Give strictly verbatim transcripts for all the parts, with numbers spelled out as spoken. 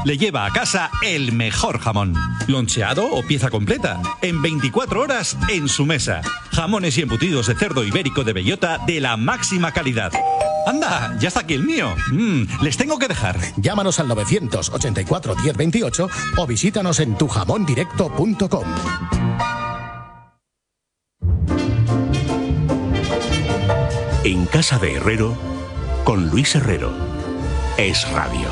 le lleva a casa el mejor jamón. Loncheado o pieza completa, en veinticuatro horas en su mesa. Jamones y embutidos de cerdo ibérico de bellota de la máxima calidad. Anda, ya está aquí el mío. Mm, les tengo que dejar. Llámanos al novecientos ochenta y cuatro diez veintiocho o visítanos en tu jamón directo punto com. En casa de Herrero, con Luis Herrero. Es Radio.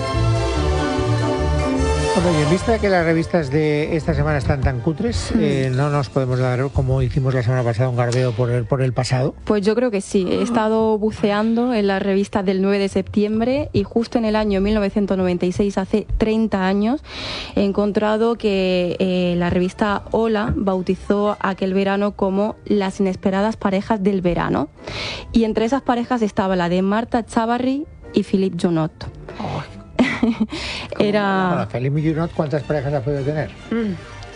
Bueno, y en vista de que las revistas de esta semana están tan cutres, mm. eh, no nos podemos dar, como hicimos la semana pasada, un garbeo por el, por el pasado. Pues yo creo que sí. He estado buceando en las revistas del nueve de septiembre y justo en el año mil novecientos noventa y seis, hace treinta años, he encontrado que eh, la revista Hola bautizó aquel verano como las inesperadas parejas del verano. Y entre esas parejas estaba la de Marta Chavarri y Philippe Junot. Oh. Era... Bueno, Philippe Junot, ¿cuántas parejas ha podido tener? Mm.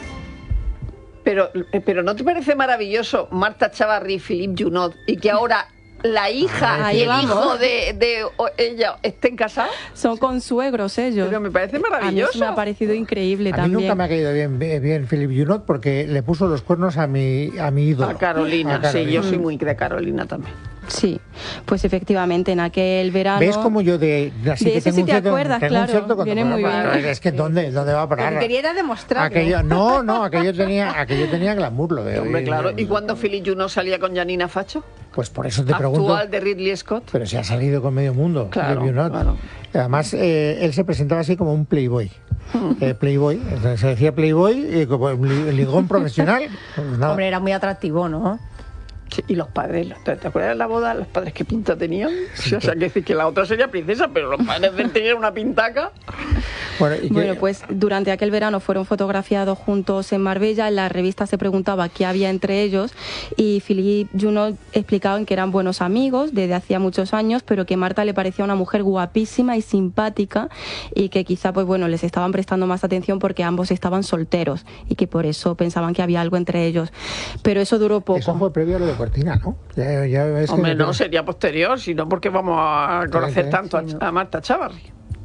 Pero, pero ¿no te parece maravilloso Marta Chavarri y Philippe Junot y que ahora la hija y el hijo de, de ella estén casados? Son consuegros ellos. Pero me parece maravilloso. A mí me ha parecido increíble a también. A mí nunca me ha caído bien, bien Philippe Junot porque le puso los cuernos a mi, a mi ídolo. A Carolina, a Carolina. Sí, yo soy muy de Carolina también. Sí, pues efectivamente en aquel verano... ¿Ves como yo de... Así de que eso tengo sí un te cierto, acuerdas, tengo claro, un cierto viene muy bien. Es que ¿dónde, dónde va a parar? Lo que quería demostrar. Aquello, no, no, aquello tenía, aquello tenía glamour, lo de Hombre, hoy. claro. ¿Y cuándo Philippe Junot salía con Janina Facho? Pues por eso te Actual pregunto. Actual de Ridley Scott. Pero se ha salido con medio mundo. Claro, claro. Además, eh, él se presentaba así como un playboy. Eh, playboy, entonces se decía playboy y como el ligón profesional. Pues nada. Hombre, era muy atractivo, ¿no? Sí, y los padres, ¿te, ¿te acuerdas de la boda? Los padres qué pinta tenían. Sí, o sea, que decir que la otra sería princesa, pero los padres tenían una pintaca. Bueno, ¿y bueno, pues durante aquel verano fueron fotografiados juntos en Marbella. En la revista se preguntaba qué había entre ellos y Philippe Junot explicaban que eran buenos amigos desde hacía muchos años, pero que Marta le parecía una mujer guapísima y simpática y que quizá pues bueno les estaban prestando más atención porque ambos estaban solteros y que por eso pensaban que había algo entre ellos. Pero eso duró poco. Eso fue previo a lo de Cortina, ¿no? Ya, ya ves Hombre, que no, sería posterior, sino porque vamos a conocer tanto a, a Marta Chavarri.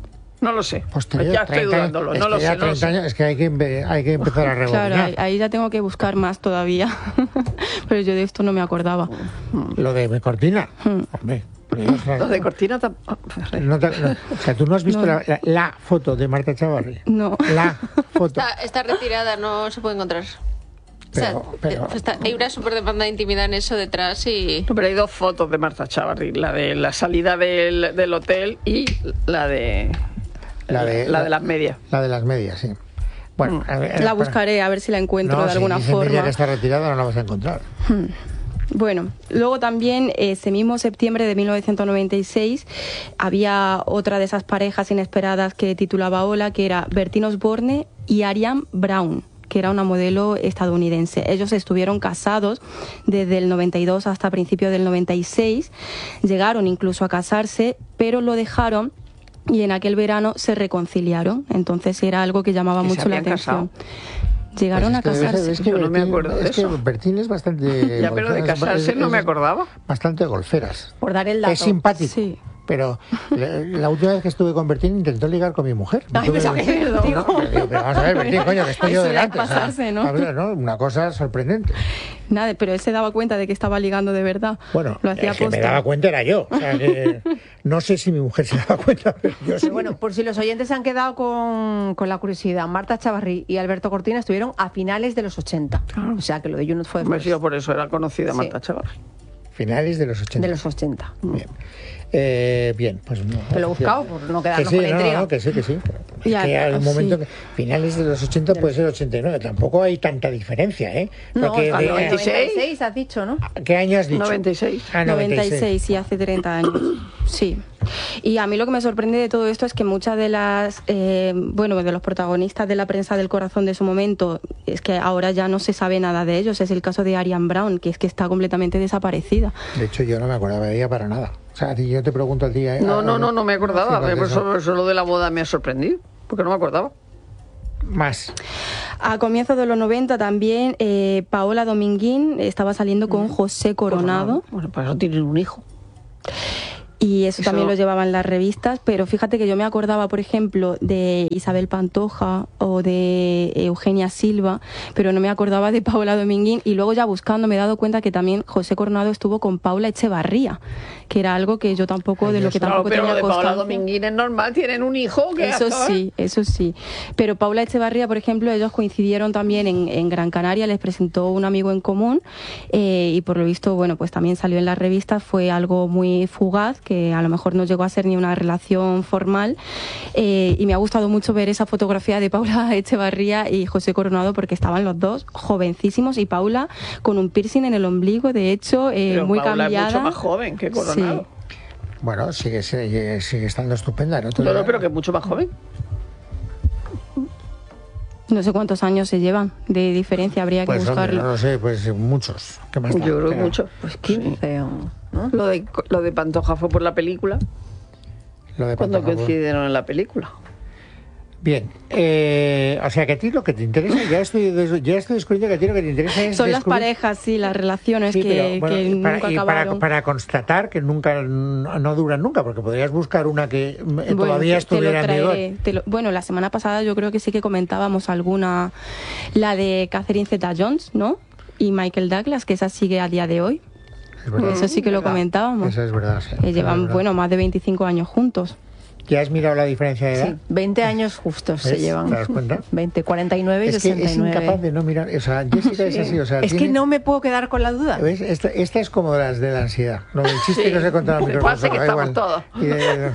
No lo sé. Posterior, ya estoy dudándolo. No lo sé. No lo sé. Años, es que hay que, hay que empezar a rebobinar. Claro, ahí, ahí ya tengo que buscar más todavía. Pero yo de esto no me acordaba. Lo de Cortina. Hmm. Hombre. Lo de Cortina tampoco. No no, o sea, ¿tú no has visto no. la, la, la foto de Marta Chavarri? No. La foto. Está, está retirada, no se puede encontrar. Pero, o sea, pero, está, hay una súper demanda de intimidad en eso detrás y... No, pero hay dos fotos de Marta Chavarri, la de la salida del, del hotel y la de la de, la, la de las medias. La de las medias, sí. Bueno, a ver, la buscaré a ver si la encuentro no, de alguna si forma. Ya que está retirada no la vas a encontrar. Hmm. Bueno, luego también ese mismo septiembre de mil novecientos noventa y seis había otra de esas parejas inesperadas que titulaba Hola, que era Bertine Osborne y Ariane Brown, que era una modelo estadounidense. Ellos estuvieron casados desde el noventa y dos hasta principios del noventa y seis, llegaron incluso a casarse, pero lo dejaron y en aquel verano se reconciliaron. Entonces era algo que llamaba mucho la atención. Casado? Llegaron pues es a casarse. Es que yo no me acuerdo es de que eso. Bertine es bastante... ya, pero de casarse es, no me acordaba. Bastante golferas. Por dar el dato. Es simpático. Sí. Pero la, la última vez que estuve con Bertín intentó ligar con mi mujer. Ay, me saqué el no, no, pero, pero vamos a ver, Bertín, coño, que estoy yo delante. Pasarse, o sea, ¿no? ¿no? Una cosa sorprendente. Nada, pero él se daba cuenta de que estaba ligando de verdad. Bueno, lo hacía el que me daba cuenta era yo. O sea, que no sé si mi mujer se daba cuenta, pero yo sí. Bueno, por si los oyentes se han quedado con, con la curiosidad, Marta Chavarri y Alberto Cortina estuvieron a finales de los ochenta. Claro. O sea, que lo de Junot fue... Me he sido por eso, era conocida sí. Marta Chavarri. Finales de los ochenta. De los ochenta. Bien. Eh, bien, pues no. Te lo he buscado por no quedarnos que sí, con la intriga. No, no, que sí, que sí. Es ya, que hay un momento sí. que finales de los ochenta puede ser ochenta y nueve. Tampoco hay tanta diferencia, ¿eh? No, Porque, de, noventa y seis, noventa y seis has dicho, ¿no? ¿Qué año has dicho? noventa y seis. Ah, noventa y seis, sí, hace treinta años. Sí. Y a mí lo que me sorprende de todo esto es que muchas de las, eh, bueno, de los protagonistas de la prensa del corazón de su momento, es que ahora ya no se sabe nada de ellos. Es el caso de Ariane Brown, que es que está completamente desaparecida. De hecho, yo no me acordaba de ella para nada. O sea, yo te pregunto al día... No, no, no, no me acordaba. Sí, por eso, eso lo de la boda me ha sorprendido, porque no me acordaba. Más. A comienzos de los noventa también eh, Paola Dominguín estaba saliendo con José Coronado. Bueno, pues eso tienen un hijo. Y eso, Eso- también lo llevaban las revistas, pero fíjate que yo me acordaba, por ejemplo, de Isabel Pantoja o de Eugenia Silva, pero no me acordaba de Paula Dominguín, y luego ya buscando me he dado cuenta que también José Coronado estuvo con Paula Echevarría, que era algo que yo tampoco, de lo que No, tampoco pero tenía de Paola constancia. Dominguín es normal, tienen un hijo que Eso actor. sí, eso sí. Pero Paula Echevarría, por ejemplo, ellos coincidieron también en, en Gran Canaria, les presentó un amigo en común, eh, y por lo visto, bueno, pues también salió en las revistas, fue algo muy fugaz, que a lo mejor no llegó a ser ni una relación formal, eh, y me ha gustado mucho ver esa fotografía de Paula Echevarría y José Coronado, porque estaban los dos jovencísimos, y Paula con un piercing en el ombligo, de hecho, eh, Pero muy Paula cambiada. es mucho más joven que Coronado. Bueno, sigue, sigue, sigue estando estupenda, ¿no? Te No, lo- no, pero que es mucho más joven. No sé cuántos años se llevan de diferencia, habría que Pues hombre, buscarlo. no lo sé, pues muchos. ¿Qué más da? Yo creo que Pero- mucho. Pues qué feo, ¿no? Lo de, lo de Pantoja fue por la película, Lo de cuando Pantoja, pues. coincidieron en la película. Bien, eh, o sea que a ti lo que te interesa, ya estoy, des- ya estoy descubriendo que a ti lo que te interesa es Son las descubrir- parejas, sí, las relaciones Sí, que, pero, bueno, que y para, nunca y para- acabaron. para constatar que nunca no no duran nunca, porque podrías buscar una que eh, Bueno, todavía te- te lo estuviera en vigor. traeré, te lo- bueno, la semana pasada yo creo que sí que comentábamos alguna, la de Catherine Zeta-Jones, ¿no? Y Michael Douglas, que esa sigue a día de hoy. Es verdad. Eso sí que lo comentábamos. Eso es verdad, sí. Eh, Eso es llevan, verdad. bueno, más de veinticinco años juntos. ¿Ya has mirado la diferencia de edad? Sí, veinte años justos se ¿Ves? llevan. ¿Te das cuenta? veinte, cuarenta y nueve y Es que sesenta y es nueve. incapaz de no mirar. O sea, Jessica es así. O sea, Es que tiene- no me puedo quedar con la duda. ¿Ves? Esta, esta es como las de la ansiedad. Lo del chiste Sí. que os he contado al Me micrófono. pasa que da estamos igual. todos. Y de-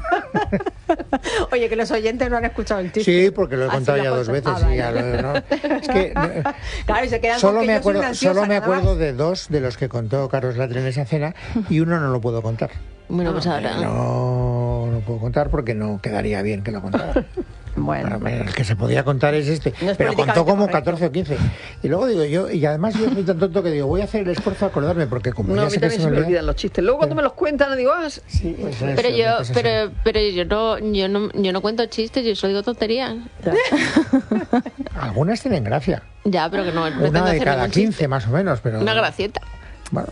Oye, que los oyentes no han escuchado el chiste. Sí, porque lo he Así contado lo ya has dos veces. contado. y Ah, ya vale. lo- ¿no? Es que no- Claro, y se quedan solo con que me yo soy acuerdo, una ansiosa, solo me nada acuerdo más. de dos de los que contó Carlos Latre en esa cena y uno no lo puedo contar. Bueno, pues ahora. No, no puedo contar porque no quedaría bien que lo contara. Bueno, El que se podía contar es este. No es pero contó políticamente como correcto. catorce o quince. Y luego digo yo, y además yo soy tan tonto que digo, voy a hacer el esfuerzo de acordarme porque como No, ya a sé mí que también se se me olvida. olvidan los chistes. Luego cuando me los cuentan, digo, ah, Sí, pues eso, Pero me yo, pasa así. pero, pero yo no, yo no, yo no cuento chistes, yo solo digo tonterías. Algunas tienen gracia. Ya, pero que no pretendo Una de hacer cada ningún quince chiste. más o menos, pero... Una gracieta. Bueno.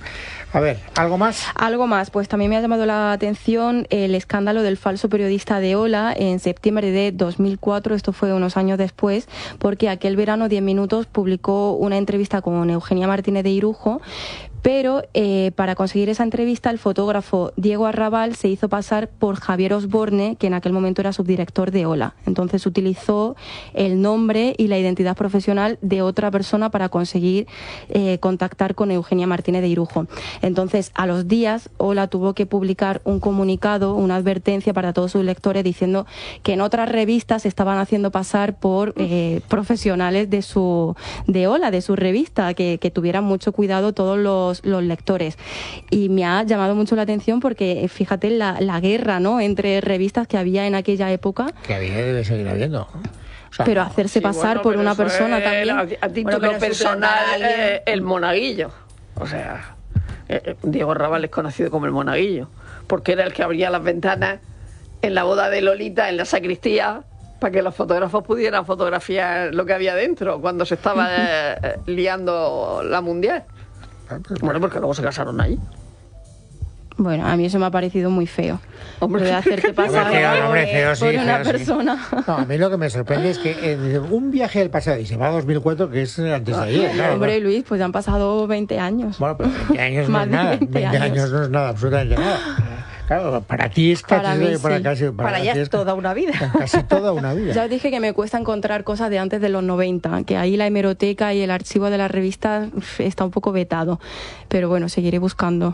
A ver, ¿algo más? Algo más, pues también me ha llamado la atención el escándalo del falso periodista de Hola en septiembre de dos mil cuatro, esto fue unos años después, porque aquel verano diez minutos publicó una entrevista con Eugenia Martínez de Irujo, pero eh, para conseguir esa entrevista el fotógrafo Diego Arrabal se hizo pasar por Javier Osborne, que en aquel momento era subdirector de Hola. Entonces utilizó el nombre y la identidad profesional de otra persona para conseguir eh, contactar con Eugenia Martínez de Irujo. Entonces, a los días, Hola tuvo que publicar un comunicado, una advertencia para todos sus lectores diciendo que en otras revistas se estaban haciendo pasar por eh, profesionales de su de Hola, de su revista, que, que tuvieran mucho cuidado todos los, los lectores. Y me ha llamado mucho la atención porque, fíjate, la, la guerra, ¿no?, entre revistas que había en aquella época, Que había y debe seguir habiendo. O sea, pero hacerse sí, pasar bueno, por pero una eso persona es también. A, a título Bueno, pero suplantar a personal, alguien. eh, el monaguillo. O sea, eh, eh, Diego Arrabal es conocido como el monaguillo, porque era el que abría las ventanas en la boda de Lolita, en la sacristía, para que los fotógrafos pudieran fotografiar lo que había dentro cuando se estaba eh, eh, liando la mundial. Bueno, porque luego se casaron allí. Bueno, a mí eso me ha parecido muy feo. Hombre. Lo de hacerte pasar Hombre, feo, hombre, feo, sí, por una feo, sí. persona. No, a mí lo que me sorprende es que eh, un viaje al pasado y se va a dos mil cuatro, que es antes de ayer. Claro, Hombre, Luis, pues ya han pasado veinte años. Bueno, pero veinte años no Más es de nada. veinte veinte años. años no es nada, absolutamente nada. Claro, para ti es Para casi, mí, para sí. casi, para Para ya ti es toda una vida. Casi toda una vida. Ya os dije que me cuesta encontrar cosas de antes de los noventa, que ahí la hemeroteca y el archivo de las revistas uf, está un poco vetado. Pero bueno, seguiré buscando.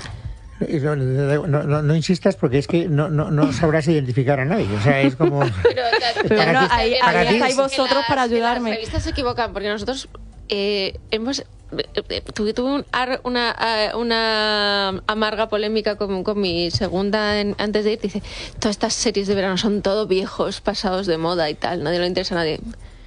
Y No, no, no, no insistas porque es que no, no, no sabrás identificar a nadie. O sea, es como... Pero, Pero Para bueno, ti- ahí, para ahí ti- estáis que vosotros las- para que ayudarme. Las revistas se equivocan porque nosotros eh, hemos eh, tuve, tuve un ar- una, eh, una amarga polémica con, con mi segunda en- antes de ir. Dice, todas estas series de verano son todo viejos, pasados de moda y tal, nadie le interesa a nadie.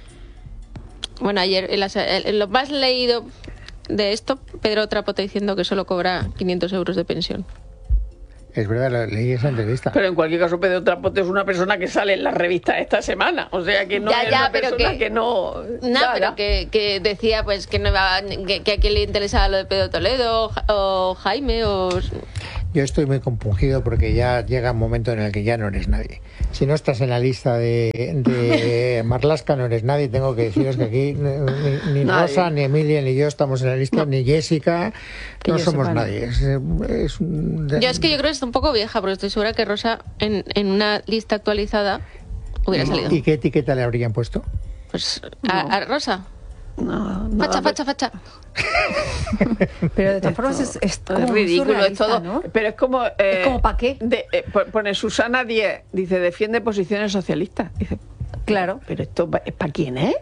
Bueno, ayer en, las- en lo más leído de esto, Pedro Trapoto diciendo que solo cobra quinientos euros de pensión. Es verdad, la- leí esa entrevista. Pero en cualquier caso, Pedro Trapote es una persona que sale en las revistas esta semana. O sea, que no Ya, es ya, una pero persona que- que, no... No, Ya, pero ya. que, que decía pues que no iba, que, que a quién le interesaba lo de Pedro Toledo o Ja- o Jaime o... Yo estoy muy compungido porque ya llega un momento en el que ya no eres nadie. Si no estás en la lista de, de Marlaska, no eres nadie. Tengo que deciros que aquí ni, ni Rosa, ni Emilia, ni yo estamos en la lista, no. ni Jessica, que no somos sepa, nadie. Es, es un... Yo es que yo creo que está un poco vieja, porque estoy segura que Rosa en, en una lista actualizada hubiera salido. ¿Y qué etiqueta le habrían puesto? Pues a, no. a Rosa. No, no, facha, facha, facha. Pero de todas formas es, es, es ridículo, es todo. ¿No? Pero es como. Eh, ¿Es como para qué? De, eh, pone Susana diez, dice, defiende posiciones socialistas. Dice, claro. Pero esto es para quién, ¿eh?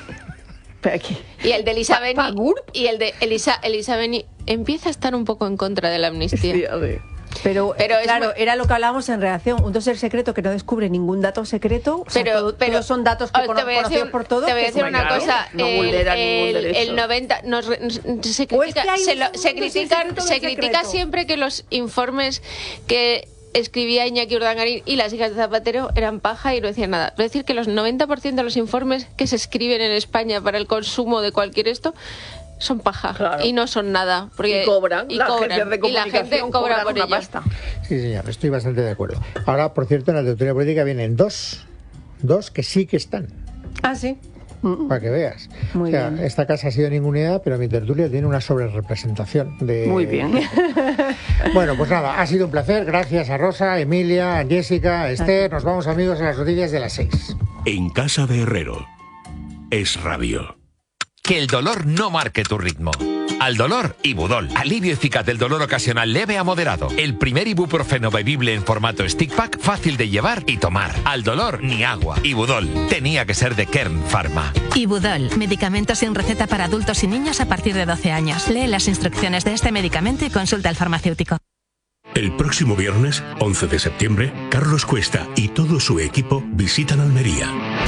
¿Para quién? Y el de Elisa Beni. ¿Pa, pa y el de Elisa, Elisa Beni empieza a estar un poco en contra de la amnistía. Sí, a ver. Pero, pero claro, muy... era lo que hablábamos en redacción, un dossier secreto que no descubre ningún dato secreto, pero, o sea, todo, pero todos son datos que oh, conocidos decir, por todos. Te voy a decir una claro, cosa, no el, el, el noventa nos, se critica, es se, lo, se critican, se critica siempre que los informes que escribía Iñaki Urdangarín y las hijas de Zapatero eran paja y no decían nada. Es decir, que los noventa por ciento de los informes que se escriben en España para el consumo de cualquier esto son paja, claro. Y no son nada. Porque y cobran, y las cobran agencias de comunicación y la gente cobra por una ello. Pasta. Sí, señor, estoy bastante de acuerdo. Ahora, por cierto, en la tertulia política vienen dos, dos que sí que están. Ah, sí. Para que veas. Muy o sea, bien. Esta casa ha sido ninguneada, pero mi tertulia tiene una sobrerepresentación de... Muy bien. Bueno, pues nada, ha sido un placer. Gracias a Rosa, Emilia, a Jessica, a Esther. Nos vamos, amigos, a las noticias de las seis. En Casa de Herrero. Es radio. Que el dolor no marque tu ritmo. Al dolor, Ibudol. Alivio eficaz del dolor ocasional leve a moderado. El primer ibuprofeno bebible en formato stick pack, fácil de llevar y tomar. Al dolor, ni agua. Ibudol. Tenía que ser de Kern Pharma. Ibudol. Medicamento sin receta para adultos y niños a partir de doce años. Lee las instrucciones de este medicamento y consulta al farmacéutico. El próximo viernes, once de septiembre, Carlos Cuesta y todo su equipo visitan Almería.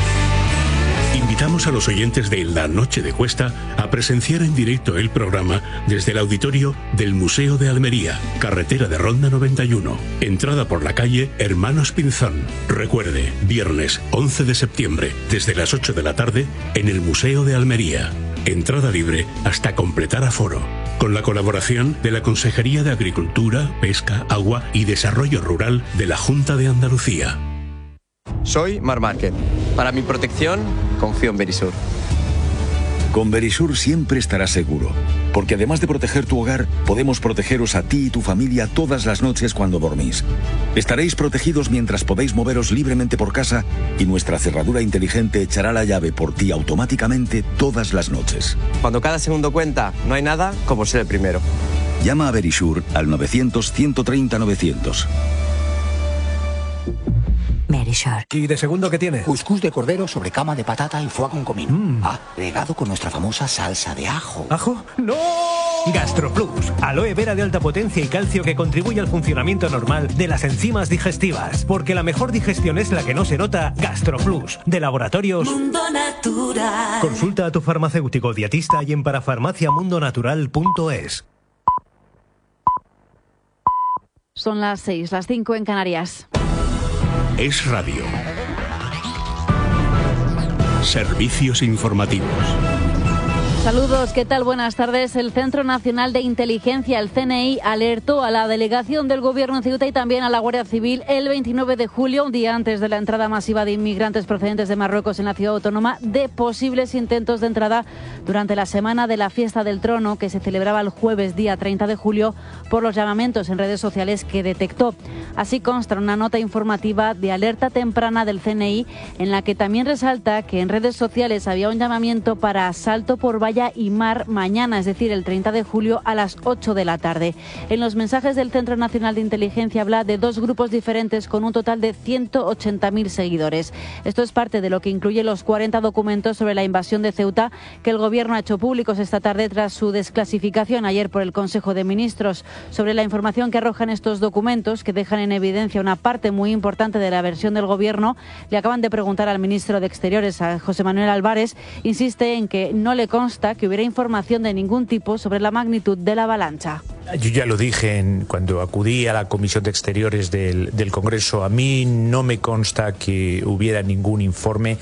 Invitamos a los oyentes de La Noche de Cuesta a presenciar en directo el programa desde el auditorio del Museo de Almería, carretera de Ronda noventa y uno, entrada por la calle Hermanos Pinzón. Recuerde, viernes once de septiembre, desde las ocho de la tarde, en el Museo de Almería. Entrada libre hasta completar aforo. Con la colaboración de la Consejería de Agricultura, Pesca, Agua y Desarrollo Rural de la Junta de Andalucía. Soy Mar Márquez. Para mi protección, confío en Verisur. Con Verisur siempre estarás seguro, porque además de proteger tu hogar, podemos protegeros a ti y tu familia todas las noches cuando dormís. Estaréis protegidos mientras podéis moveros libremente por casa y nuestra cerradura inteligente echará la llave por ti automáticamente todas las noches. Cuando cada segundo cuenta, no hay nada como ser el primero. Llama a Verisur al novecientos, ciento treinta, novecientos. Verisur. ¿Y de segundo qué tiene? Cuscús de cordero sobre cama de patata y foie con comino. Mm. Ah, regado con nuestra famosa salsa de ajo. ¿Ajo? ¡No! GastroPlus, aloe vera de alta potencia y calcio que contribuye al funcionamiento normal de las enzimas digestivas. Porque la mejor digestión es la que no se nota. GastroPlus, de Laboratorios Mundo Natural. Consulta a tu farmacéutico dietista y en parafarmacia mundo natural punto es. Son las seis, las cinco en Canarias. Es radio. Servicios informativos. Saludos, ¿qué tal? Buenas tardes. El Centro Nacional de Inteligencia, el C N I, alertó a la delegación del Gobierno en Ceuta y también a la Guardia Civil el veintinueve de julio, un día antes de la entrada masiva de inmigrantes procedentes de Marruecos en la ciudad autónoma, de posibles intentos de entrada durante la semana de la Fiesta del Trono, que se celebraba el jueves día treinta de julio, por los llamamientos en redes sociales que detectó. Así consta una nota informativa de alerta temprana del C N I, en la que también resalta que en redes sociales había un llamamiento para asalto por valla y mar mañana, es decir, el treinta de julio a las ocho de la tarde. En los mensajes del Centro Nacional de Inteligencia habla de dos grupos diferentes con un total de ciento ochenta mil seguidores. Esto es parte de lo que incluye los cuarenta documentos sobre la invasión de Ceuta que el Gobierno ha hecho públicos esta tarde tras su desclasificación ayer por el Consejo de Ministros. Sobre la información que arrojan estos documentos, que dejan en evidencia una parte muy importante de la versión del Gobierno, le acaban de preguntar al ministro de Exteriores, a José Manuel Álvarez. Insiste en que no le consta que hubiera información de ningún tipo sobre la magnitud de la avalancha. Yo ya lo dije en, cuando acudí a la Comisión de Exteriores del, del Congreso. A mí no me consta que hubiera ningún informe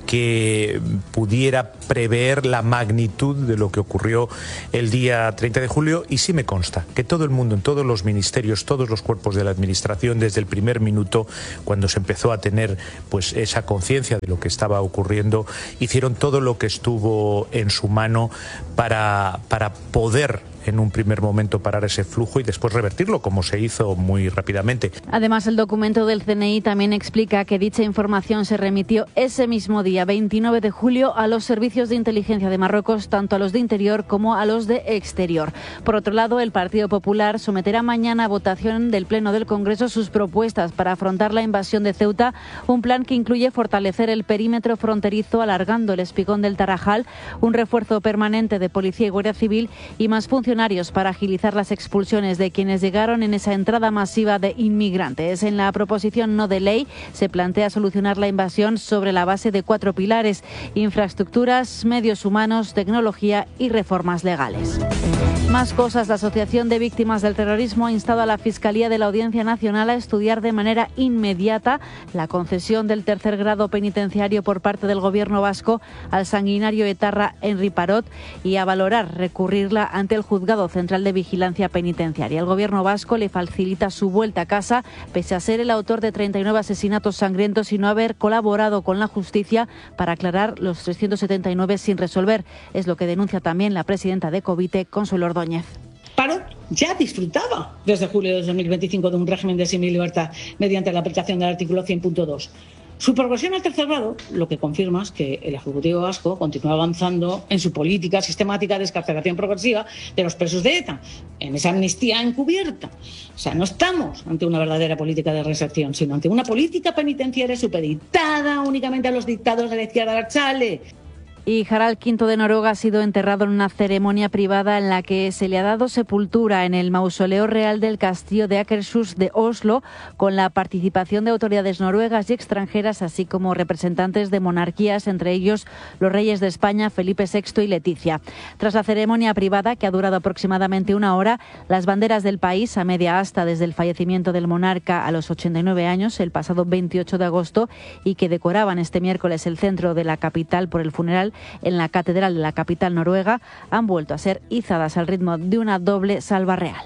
que pudiera prever la magnitud de lo que ocurrió el día treinta de julio, y sí me consta que todo el mundo, en todos los ministerios, todos los cuerpos de la Administración, desde el primer minuto, cuando se empezó a tener pues esa conciencia de lo que estaba ocurriendo, hicieron todo lo que estuvo en su mano para, para poder en un primer momento parar ese flujo y después revertirlo, como se hizo muy rápidamente. Además, el documento del C N I también explica que dicha información se remitió ese mismo día, veintinueve de julio, a los servicios de inteligencia de Marruecos, tanto a los de Interior como a los de Exterior. Por otro lado, el Partido Popular someterá mañana a votación del Pleno del Congreso sus propuestas para afrontar la invasión de Ceuta, un plan que incluye fortalecer el perímetro fronterizo alargando el espigón del Tarajal, un refuerzo permanente de Policía y Guardia Civil y más funcionarios para agilizar las expulsiones de quienes llegaron en esa entrada masiva de inmigrantes. En la proposición no de ley se plantea solucionar la invasión sobre la base de cuatro pilares: infraestructuras, medios humanos, tecnología y reformas legales. Más cosas. La Asociación de Víctimas del Terrorismo ha instado a la Fiscalía de la Audiencia Nacional a estudiar de manera inmediata la concesión del tercer grado penitenciario por parte del Gobierno vasco al sanguinario etarra Henri Parot y a valorar recurrirla ante el Juzgado Central de Vigilancia Penitenciaria. El Gobierno vasco le facilita su vuelta a casa, pese a ser el autor de treinta y nueve asesinatos sangrientos y no haber colaborado con la justicia para aclarar los trescientos setenta y nueve sin resolver. Es lo que denuncia también la presidenta de Covite, Consuelo Ordóñez. Parot ya disfrutaba desde julio de dos mil veinticinco de un régimen de semilibertad mediante la aplicación del artículo cien punto dos. Su progresión al tercer grado lo que confirma es que el Ejecutivo vasco continúa avanzando en su política sistemática de excarcelación progresiva de los presos de ETA, en esa amnistía encubierta. O sea, no estamos ante una verdadera política de reinserción, sino ante una política penitenciaria supeditada únicamente a los dictados de la izquierda abertzale. Y Harald quinto de Noruega ha sido enterrado en una ceremonia privada en la que se le ha dado sepultura en el mausoleo real del castillo de Akershus de Oslo, con la participación de autoridades noruegas y extranjeras, así como representantes de monarquías, entre ellos los reyes de España, Felipe sexto y Leticia. Tras la ceremonia privada, que ha durado aproximadamente una hora, las banderas del país, a media asta desde el fallecimiento del monarca a los ochenta y nueve años, el pasado veintiocho de agosto, y que decoraban este miércoles el centro de la capital por el funeral en la catedral de la capital noruega, han vuelto a ser izadas al ritmo de una doble salva real.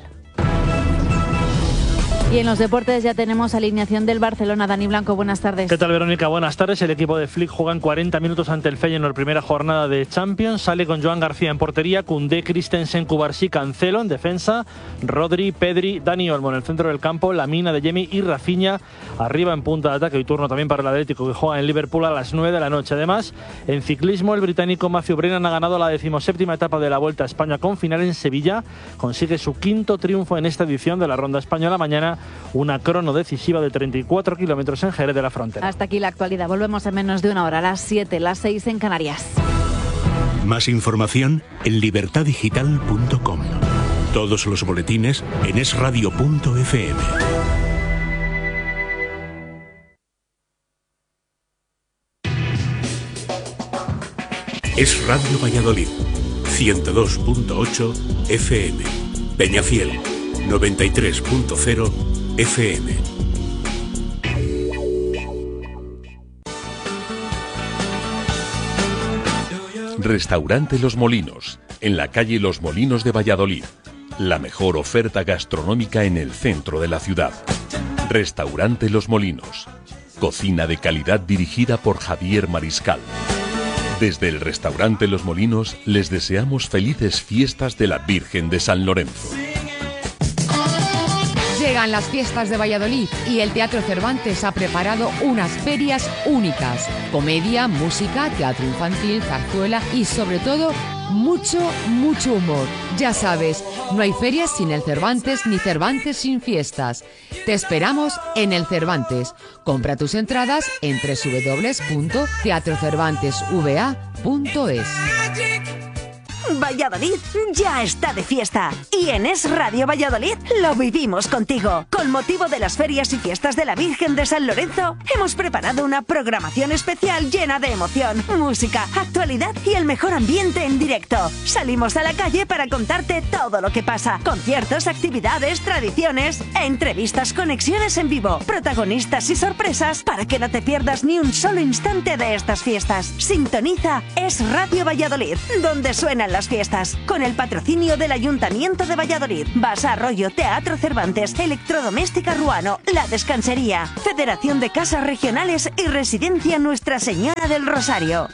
Y en los deportes ya tenemos alineación del Barcelona. Dani Blanco, buenas tardes. ¿Qué tal, Verónica? Buenas tardes. El equipo de Flick juega en cuarenta minutos ante el Feyenoord, primera jornada de Champions. Sale con Joan García en portería, Koundé, Christensen, Cubarsí, Cancelo en defensa, Rodri, Pedri, Dani Olmo en el centro del campo, Lamine, Adeyemi y Rafinha arriba en punta de ataque. Hoy turno también para el Atlético, que juega en Liverpool a las nueve de la noche. Además, en ciclismo, el británico Matthew Brennan ha ganado la decimoséptima etapa de la Vuelta a España con final en Sevilla. Consigue su quinto triunfo en esta edición de la Ronda Española. Mañana una crono decisiva de treinta y cuatro kilómetros en Jerez de la Frontera. Hasta aquí la actualidad. Volvemos en menos de una hora, a las siete, las seis en Canarias. Más información en libertad digital punto com. Todos los boletines en es radio punto efe eme. Es Radio Valladolid, ciento dos punto ocho efe eme. Peñafiel, noventa y tres punto cero efe eme. Restaurante Los Molinos, en la calle Los Molinos de Valladolid. La mejor oferta gastronómica en el centro de la ciudad. Restaurante Los Molinos. Cocina de calidad dirigida por Javier Mariscal. Desde el Restaurante Los Molinos les deseamos felices fiestas de la Virgen de San Lorenzo. Llegan las fiestas de Valladolid y el Teatro Cervantes ha preparado unas ferias únicas. Comedia, música, teatro infantil, zarzuela y sobre todo mucho, mucho humor. Ya sabes, no hay ferias sin el Cervantes ni Cervantes sin fiestas. Te esperamos en el Cervantes. Compra tus entradas en doble u doble u doble u punto teatro cervantes v a punto es. Valladolid ya está de fiesta y en Es Radio Valladolid lo vivimos contigo. Con motivo de las ferias y fiestas de la Virgen de San Lorenzo, hemos preparado una programación especial llena de emoción, música, actualidad y el mejor ambiente en directo. Salimos a la calle para contarte todo lo que pasa. Conciertos, actividades, tradiciones, entrevistas, conexiones en vivo, protagonistas y sorpresas para que no te pierdas ni un solo instante de estas fiestas. Sintoniza Es Radio Valladolid, donde suenan las fiestas, con el patrocinio del Ayuntamiento de Valladolid, Basa Arroyo, Teatro Cervantes, Electrodoméstica Ruano, La Descansería, Federación de Casas Regionales y Residencia Nuestra Señora del Rosario.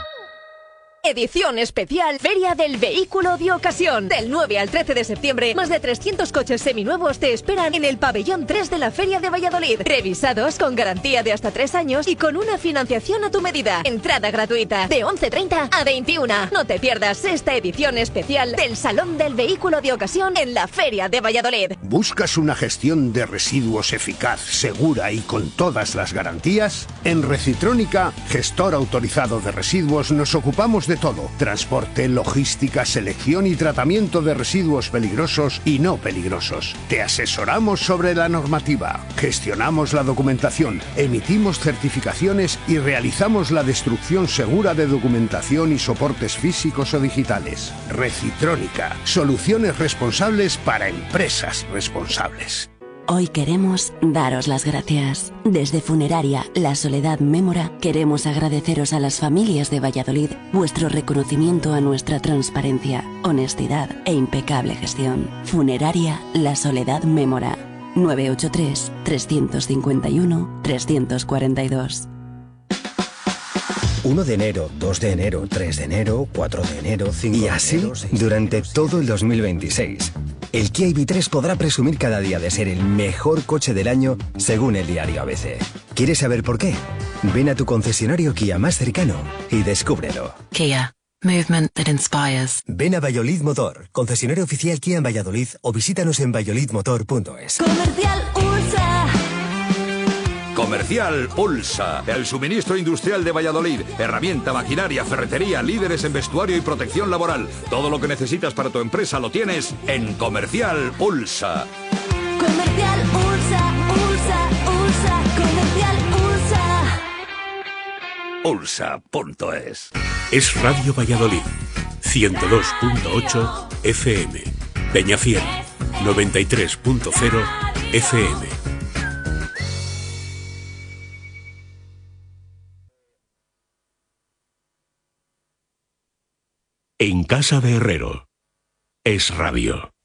Edición especial Feria del Vehículo de Ocasión. Del nueve al trece de septiembre, más de trescientos coches seminuevos te esperan en el pabellón tres de la Feria de Valladolid. Revisados con garantía de hasta tres años y con una financiación a tu medida. Entrada gratuita de once treinta a veintiuna. No te pierdas esta edición especial del Salón del Vehículo de Ocasión en la Feria de Valladolid. ¿Buscas una gestión de residuos eficaz, segura y con todas las garantías? En Recitrónica, gestor autorizado de residuos, nos ocupamos de todo: transporte, logística, selección y tratamiento de residuos peligrosos y no peligrosos. Te asesoramos sobre la normativa, gestionamos la documentación, emitimos certificaciones y realizamos la destrucción segura de documentación y soportes físicos o digitales. Recitrónica, soluciones responsables para empresas responsables. Hoy queremos daros las gracias. Desde Funeraria La Soledad Mémora queremos agradeceros a las familias de Valladolid vuestro reconocimiento a nuestra transparencia, honestidad e impecable gestión. Funeraria La Soledad Mémora. nueve ocho tres, tres cinco uno, tres cuatro dos. uno de enero, dos de enero, tres de enero, cuatro de enero, cinco de enero... Y así durante todo el dos mil veintiséis. El Kia I V tres podrá presumir cada día de ser el mejor coche del año según el diario A B C. ¿Quieres saber por qué? Ven a tu concesionario Kia más cercano y descúbrelo. Kia. Movement that inspires. Ven a Valladolid Motor, concesionario oficial Kia en Valladolid, o visítanos en valladolid motor punto es. Comercial Ursa. Comercial Ulsa, el suministro industrial de Valladolid. Herramienta, maquinaria, ferretería, líderes en vestuario y protección laboral. Todo lo que necesitas para tu empresa lo tienes en Comercial Ulsa. Comercial Ursa, Ursa, Ursa, Comercial Ursa. Ulsa punto es. Es Radio Valladolid, ciento dos punto ocho F M. Peñafiel, noventa y tres punto cero F M. En casa de Herrero. Es Radio.